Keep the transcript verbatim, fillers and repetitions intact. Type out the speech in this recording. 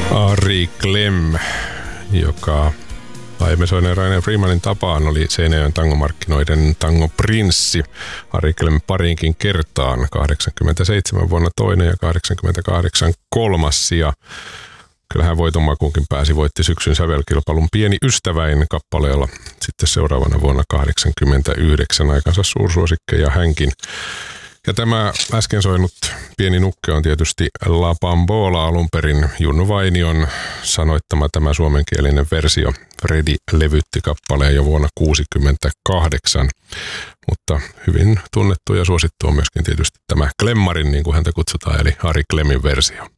Ari Klem, joka aiemmin soineen Rainer Freemanin tapaan oli Seinäjoen tangomarkkinoiden tangoprinssi. Ari Klem pariinkin kertaan, kahdeksankymmentäseitsemän vuonna toinen ja kahdeksankymmentäkahdeksan kolmas sija. Kyllähän voitonmakuunkin pääsi, voitti syksyn sävelkilpailun Pieni ystäväin kappaleella. Sitten seuraavana vuonna kahdeksankymmentäyhdeksän aikansa suursuosikkeja hänkin. Ja tämä äsken soinut Pieni nukke on tietysti La Bambola alun perin Junnu Vainion sanoittama tämä suomenkielinen versio. Fredi levytti kappaleen jo vuonna kuusikymmentäkahdeksan, mutta hyvin tunnettu ja suosittu on myöskin tietysti tämä Klemmarin, niin kuin häntä kutsutaan, eli Ari Klemin versio.